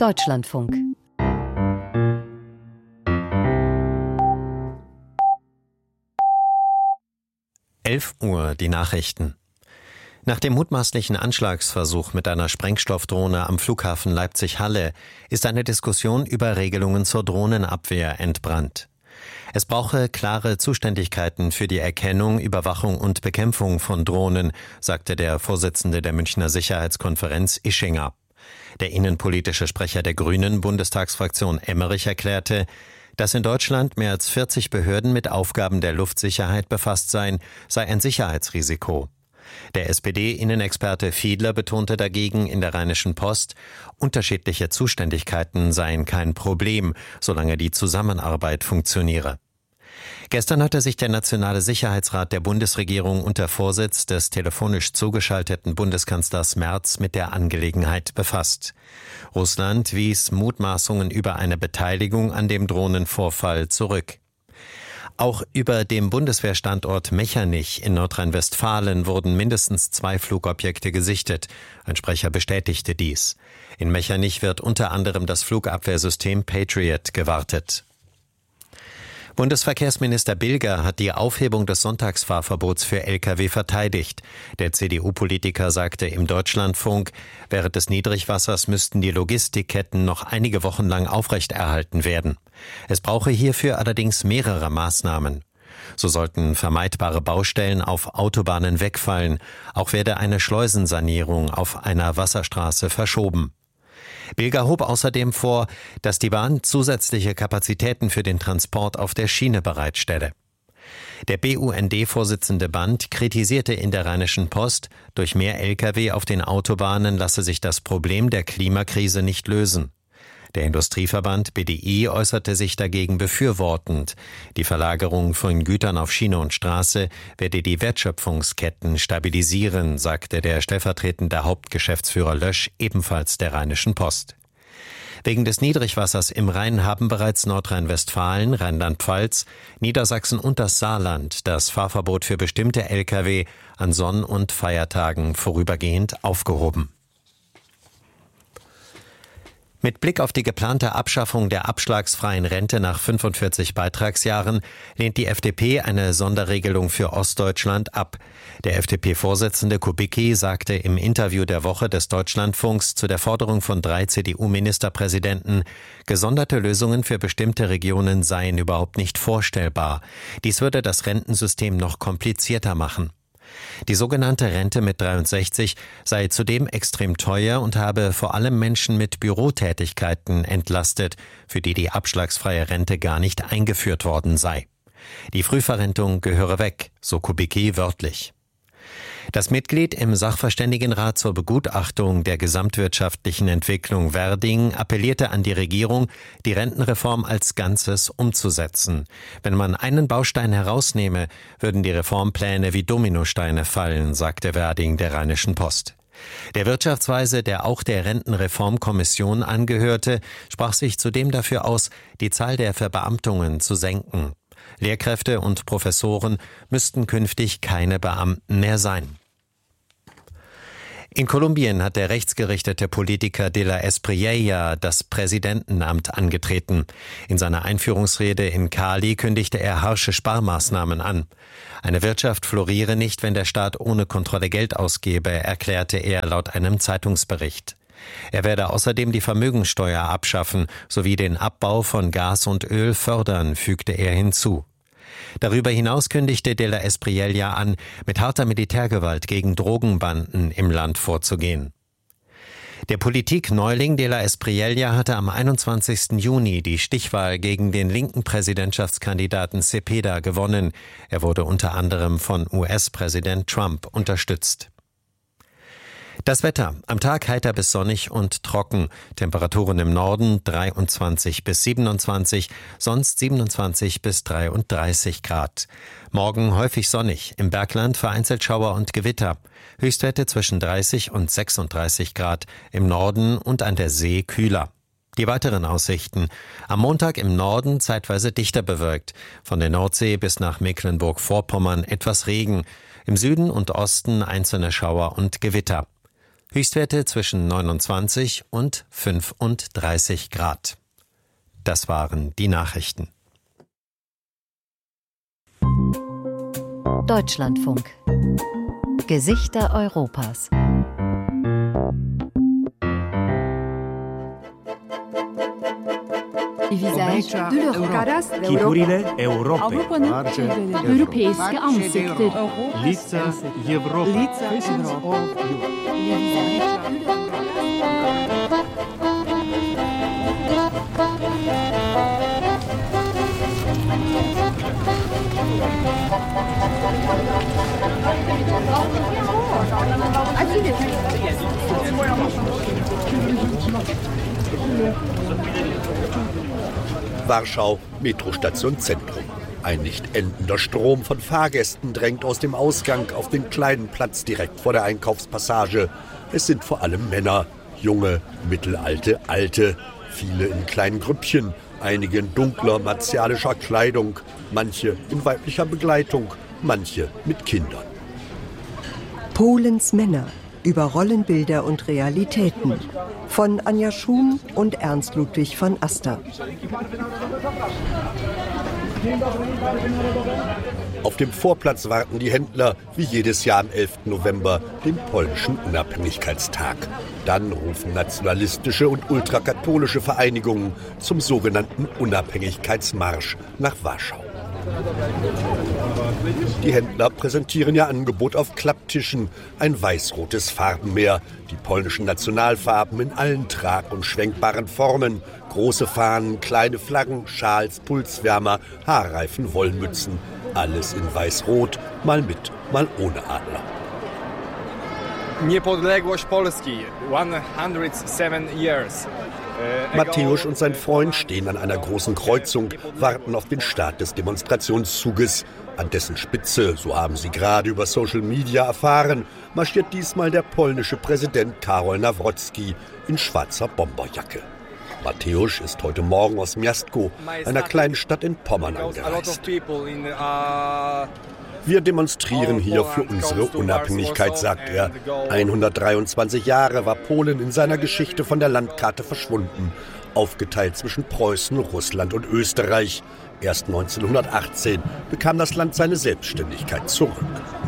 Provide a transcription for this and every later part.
Deutschlandfunk. Uhr, die Nachrichten. Nach dem mutmaßlichen Anschlagsversuch mit einer Sprengstoffdrohne am Flughafen Leipzig-Halle ist eine Diskussion über Regelungen zur Drohnenabwehr entbrannt. Es brauche klare Zuständigkeiten für die Erkennung, Überwachung und Bekämpfung von Drohnen, sagte der Vorsitzende der Münchner Sicherheitskonferenz Ischinger. Der innenpolitische Sprecher der Grünen Bundestagsfraktion Emmerich erklärte, dass in Deutschland mehr als 40 Behörden mit Aufgaben der Luftsicherheit befasst seien, sei ein Sicherheitsrisiko. Der SPD-Innenexperte Fiedler betonte dagegen in der Rheinischen Post, unterschiedliche Zuständigkeiten seien kein Problem, solange die Zusammenarbeit funktioniere. Gestern hatte sich der Nationale Sicherheitsrat der Bundesregierung unter Vorsitz des telefonisch zugeschalteten Bundeskanzlers Merz mit der Angelegenheit befasst. Russland wies Mutmaßungen über eine Beteiligung an dem Drohnenvorfall zurück. Auch über dem Bundeswehrstandort Mechernich in Nordrhein-Westfalen wurden mindestens 2 Flugobjekte gesichtet. Ein Sprecher bestätigte dies. In Mechernich wird unter anderem das Flugabwehrsystem Patriot gewartet. Bundesverkehrsminister Bilger hat die Aufhebung des Sonntagsfahrverbots für Lkw verteidigt. Der CDU-Politiker sagte im Deutschlandfunk, während des Niedrigwassers müssten die Logistikketten noch einige Wochen lang aufrechterhalten werden. Es brauche hierfür allerdings mehrere Maßnahmen. So sollten vermeidbare Baustellen auf Autobahnen wegfallen. Auch werde eine Schleusensanierung auf einer Wasserstraße verschoben. Bilger hob außerdem vor, dass die Bahn zusätzliche Kapazitäten für den Transport auf der Schiene bereitstelle. Der BUND-Vorsitzende Band kritisierte in der Rheinischen Post, durch mehr Lkw auf den Autobahnen lasse sich das Problem der Klimakrise nicht lösen. Der Industrieverband BDI äußerte sich dagegen befürwortend. Die Verlagerung von Gütern auf Schiene und Straße werde die Wertschöpfungsketten stabilisieren, sagte der stellvertretende Hauptgeschäftsführer Lösch ebenfalls der Rheinischen Post. Wegen des Niedrigwassers im Rhein haben bereits Nordrhein-Westfalen, Rheinland-Pfalz, Niedersachsen und das Saarland das Fahrverbot für bestimmte Lkw an Sonn- und Feiertagen vorübergehend aufgehoben. Mit Blick auf die geplante Abschaffung der abschlagsfreien Rente nach 45 Beitragsjahren lehnt die FDP eine Sonderregelung für Ostdeutschland ab. Der FDP-Vorsitzende Kubicki sagte im Interview der Woche des Deutschlandfunks zu der Forderung von 3 CDU-Ministerpräsidenten, gesonderte Lösungen für bestimmte Regionen seien überhaupt nicht vorstellbar. Dies würde das Rentensystem noch komplizierter machen. Die sogenannte Rente mit 63 sei zudem extrem teuer und habe vor allem Menschen mit Bürotätigkeiten entlastet, für die die abschlagsfreie Rente gar nicht eingeführt worden sei. Die Frühverrentung gehöre weg, so Kubicki wörtlich. Das Mitglied im Sachverständigenrat zur Begutachtung der gesamtwirtschaftlichen Entwicklung Werding appellierte an die Regierung, die Rentenreform als Ganzes umzusetzen. Wenn man einen Baustein herausnehme, würden die Reformpläne wie Dominosteine fallen, sagte Werding der Rheinischen Post. Der Wirtschaftsweise, der auch der Rentenreformkommission angehörte, sprach sich zudem dafür aus, die Zahl der Verbeamtungen zu senken. Lehrkräfte und Professoren müssten künftig keine Beamten mehr sein. In Kolumbien hat der rechtsgerichtete Politiker de la Espriella das Präsidentenamt angetreten. In seiner Einführungsrede in Cali kündigte er harsche Sparmaßnahmen an. Eine Wirtschaft floriere nicht, wenn der Staat ohne Kontrolle Geld ausgebe, erklärte er laut einem Zeitungsbericht. Er werde außerdem die Vermögensteuer abschaffen sowie den Abbau von Gas und Öl fördern, fügte er hinzu. Darüber hinaus kündigte de la Espriella an, mit harter Militärgewalt gegen Drogenbanden im Land vorzugehen. Der Politikneuling de la Espriella hatte am 21. Juni die Stichwahl gegen den linken Präsidentschaftskandidaten Cepeda gewonnen. Er wurde unter anderem von US-Präsident Trump unterstützt. Das Wetter. Am Tag heiter bis sonnig und trocken. Temperaturen im Norden 23 bis 27, sonst 27 bis 33 Grad. Morgen häufig sonnig, im Bergland vereinzelt Schauer und Gewitter. Höchstwerte zwischen 30 und 36 Grad, im Norden und an der See kühler. Die weiteren Aussichten. Am Montag im Norden zeitweise dichter bewölkt. Von der Nordsee bis nach Mecklenburg-Vorpommern etwas Regen. Im Süden und Osten einzelne Schauer und Gewitter. Höchstwerte zwischen 29 und 35 Grad. Das waren die Nachrichten. Deutschlandfunk. Gesichter Europas. Chiturile Europy. Europeiske ansikter. Лица Европы. Warschau, Metrostation Zentrum. Ein nicht endender Strom von Fahrgästen drängt aus dem Ausgang auf den kleinen Platz direkt vor der Einkaufspassage. Es sind vor allem Männer, junge, mittelalte, alte, viele in kleinen Grüppchen, einige in dunkler, martialischer Kleidung, manche in weiblicher Begleitung, manche mit Kindern. Polens Männer über Rollenbilder und Realitäten von Anja Schum und Ernst Ludwig von Aster. Auf dem Vorplatz warten die Händler, wie jedes Jahr am 11. November, dem polnischen Unabhängigkeitstag. Dann rufen nationalistische und ultrakatholische Vereinigungen zum sogenannten Unabhängigkeitsmarsch nach Warschau. Die Händler präsentieren ihr Angebot auf Klapptischen, ein weiß-rotes Farbenmeer, die polnischen Nationalfarben in allen trag- und schwenkbaren Formen, große Fahnen, kleine Flaggen, Schals, Pulswärmer, haarreifen Wollmützen, alles in weiß-rot, mal mit, mal ohne Adler. Niepodległość Polski, 107 years. Mateusz und sein Freund stehen an einer großen Kreuzung, warten auf den Start des Demonstrationszuges. An dessen Spitze, so haben sie gerade über Social Media erfahren, marschiert diesmal der polnische Präsident Karol Nawrocki in schwarzer Bomberjacke. Mateusz ist heute Morgen aus Miastko, einer kleinen Stadt in Pommern, angereist. Wir demonstrieren hier für unsere Unabhängigkeit, sagt er. 123 Jahre war Polen in seiner Geschichte von der Landkarte verschwunden, aufgeteilt zwischen Preußen, Russland und Österreich. Erst 1918 bekam das Land seine Selbstständigkeit zurück.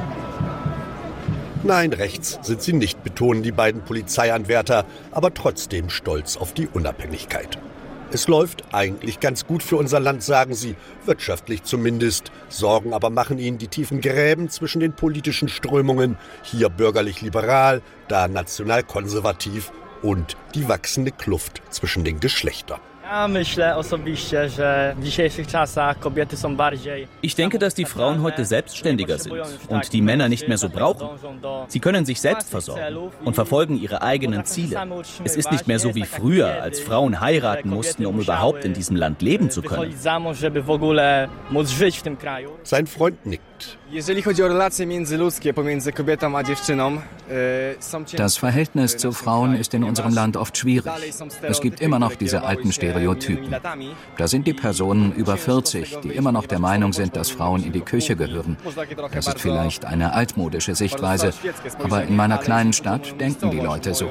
Nein, rechts sind sie nicht, betonen die beiden Polizeianwärter, aber trotzdem stolz auf die Unabhängigkeit. Es läuft eigentlich ganz gut für unser Land, sagen sie, wirtschaftlich zumindest. Sorgen aber machen ihnen die tiefen Gräben zwischen den politischen Strömungen, hier bürgerlich-liberal, da national-konservativ und die wachsende Kluft zwischen den Geschlechtern. Ich denke, dass die Frauen heute selbstständiger sind und die Männer nicht mehr so brauchen. Sie können sich selbst versorgen und verfolgen ihre eigenen Ziele. Es ist nicht mehr so wie früher, als Frauen heiraten mussten, um überhaupt in diesem Land leben zu können. Sein Freund nickt. Das Verhältnis zu Frauen ist in unserem Land oft schwierig. Es gibt immer noch diese alten Stereotypen. Da sind die Personen über 40, die immer noch der Meinung sind, dass Frauen in die Küche gehören. Das ist vielleicht eine altmodische Sichtweise, aber in meiner kleinen Stadt denken die Leute so.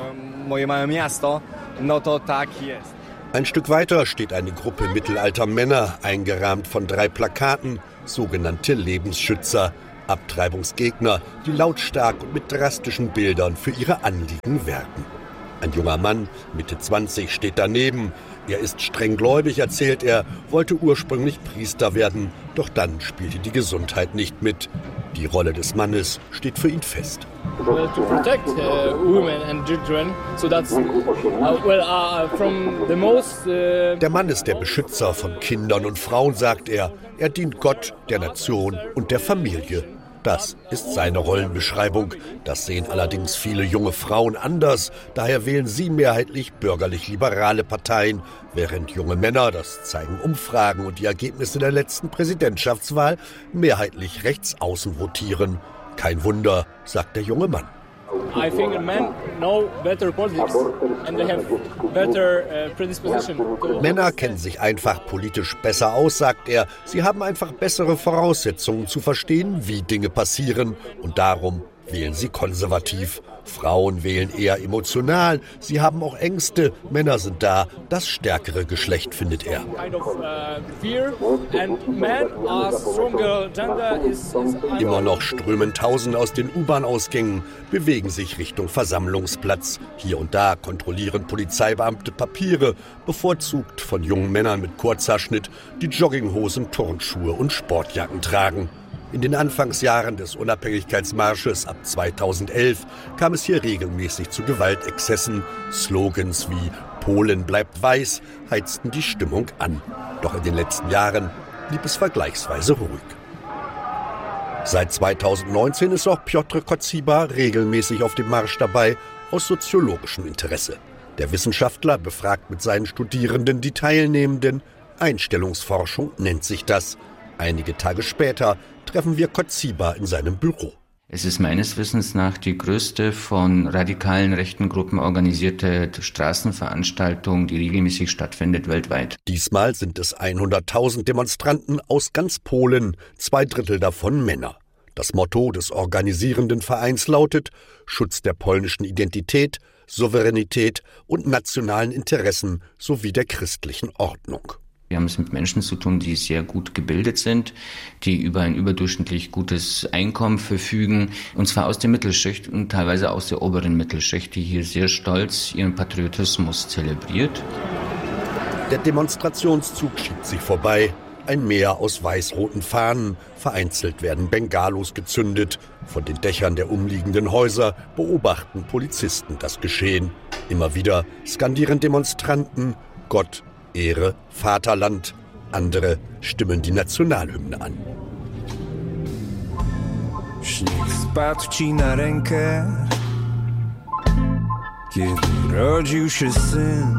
Ein Stück weiter steht eine Gruppe mittelalter Männer, eingerahmt von 3 Plakaten, sogenannte Lebensschützer, Abtreibungsgegner, die lautstark und mit drastischen Bildern für ihre Anliegen werben. Ein junger Mann, Mitte 20, steht daneben. Er ist streng gläubig, erzählt er, wollte ursprünglich Priester werden, doch dann spielte die Gesundheit nicht mit. Die Rolle des Mannes steht für ihn fest. Der Mann ist der Beschützer von Kindern und Frauen, sagt er. Er dient Gott, der Nation und der Familie. Das ist seine Rollenbeschreibung. Das sehen allerdings viele junge Frauen anders. Daher wählen sie mehrheitlich bürgerlich-liberale Parteien, während junge Männer, das zeigen Umfragen und die Ergebnisse der letzten Präsidentschaftswahl, mehrheitlich rechts außen votieren. Kein Wunder, sagt der junge Mann. I think men know better politics and they have better predisposition. Männer kennen sich einfach politisch besser aus, sagt er. Sie haben einfach bessere Voraussetzungen zu verstehen, wie Dinge passieren. Und darum wählen sie konservativ. Frauen wählen eher emotional, sie haben auch Ängste, Männer sind da, das stärkere Geschlecht, findet er. Immer noch strömen Tausende aus den U-Bahn-Ausgängen, bewegen sich Richtung Versammlungsplatz. Hier und da kontrollieren Polizeibeamte Papiere, bevorzugt von jungen Männern mit Kurzhaarschnitt, die Jogginghosen, Turnschuhe und Sportjacken tragen. In den Anfangsjahren des Unabhängigkeitsmarsches ab 2011 kam es hier regelmäßig zu Gewaltexzessen. Slogans wie »Polen bleibt weiß« heizten die Stimmung an. Doch in den letzten Jahren blieb es vergleichsweise ruhig. Seit 2019 ist auch Piotr Kozyba regelmäßig auf dem Marsch dabei, aus soziologischem Interesse. Der Wissenschaftler befragt mit seinen Studierenden die Teilnehmenden. Einstellungsforschung nennt sich das. Einige Tage später treffen wir Kozyba in seinem Büro. Es ist meines Wissens nach die größte von radikalen rechten Gruppen organisierte Straßenveranstaltung, die regelmäßig stattfindet weltweit. Diesmal sind es 100.000 Demonstranten aus ganz Polen, 2/3 davon Männer. Das Motto des organisierenden Vereins lautet: Schutz der polnischen Identität, Souveränität und nationalen Interessen sowie der christlichen Ordnung. Wir haben es mit Menschen zu tun, die sehr gut gebildet sind, die über ein überdurchschnittlich gutes Einkommen verfügen, und zwar aus der Mittelschicht und teilweise aus der oberen Mittelschicht, die hier sehr stolz ihren Patriotismus zelebriert. Der Demonstrationszug schiebt sie vorbei. Ein Meer aus weiß-roten Fahnen. Vereinzelt werden Bengalos gezündet. Von den Dächern der umliegenden Häuser beobachten Polizisten das Geschehen. Immer wieder skandieren Demonstranten: Gott, Ehre, Vaterland. Andere stimmen die Nationalhymne an. Śnieg spadł ci na rękę, kiedy urodził się syn.